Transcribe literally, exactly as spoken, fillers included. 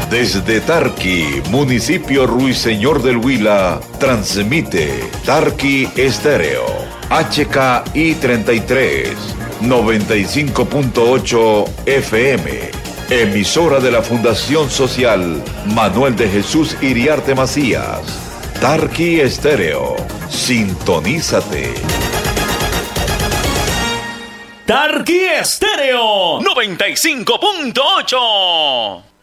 Desde Tarqui, municipio Ruiseñor del Huila, transmite Tarqui Estéreo, H K I treinta y tres, noventa y cinco punto ocho F M, emisora de la Fundación Social Manuel de Jesús Iriarte Macías. Tarqui Estéreo, sintonízate. Tarqui Estéreo noventa y cinco punto ocho.